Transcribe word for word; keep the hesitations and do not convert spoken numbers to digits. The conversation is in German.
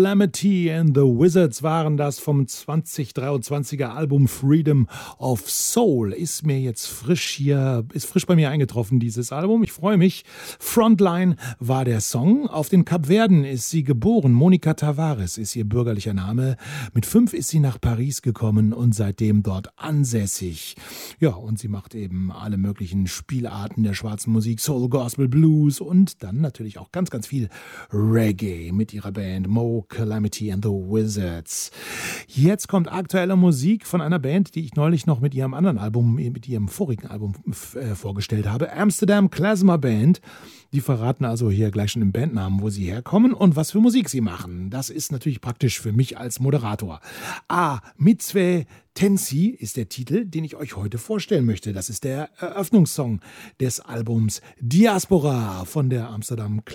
Calamity and the Wizards waren das vom zwanzig dreiundzwanziger Album Freedom of Soul. Ist mir jetzt frisch hier, ist frisch bei mir eingetroffen, dieses Album. Ich freue mich. Frontline war der Song. Auf den Kapverden ist sie geboren. Monica Tavares ist ihr bürgerlicher Name. Mit fünf ist sie nach Paris gekommen und seitdem dort ansässig. Ja, und sie macht eben alle möglichen Spielarten der schwarzen Musik, Soul, Gospel, Blues und dann natürlich auch ganz, ganz viel Reggae mit ihrer Band Mo Calamity and the Wizards. Jetzt kommt aktuelle Musik von einer Band, die ich neulich noch mit ihrem anderen Album, mit ihrem vorigen Album äh, vorgestellt habe. Amsterdam Klezmer Band. Die verraten also hier gleich schon im Bandnamen, wo sie herkommen und was für Musik sie machen. Das ist natürlich praktisch für mich als Moderator. Ah, Mitzwe Tensi ist der Titel, den ich euch heute vorstellen möchte. Das ist der Eröffnungssong des Albums Diaspora von der Amsterdam